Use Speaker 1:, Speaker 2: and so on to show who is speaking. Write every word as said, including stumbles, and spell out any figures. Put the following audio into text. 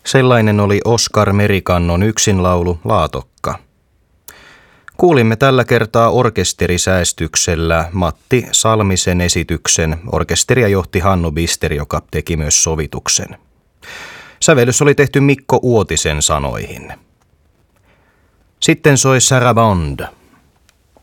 Speaker 1: Sellainen oli Oskar Merikannon yksinlaulu Laatokka. Kuulimme tällä kertaa orkesterisäästyksellä Matti Salmisen esityksen. Orkesteria johti Hannu Bister, joka teki myös sovituksen. Sävellys oli tehty Mikko Uotisen sanoihin. Sitten soi Sarabande.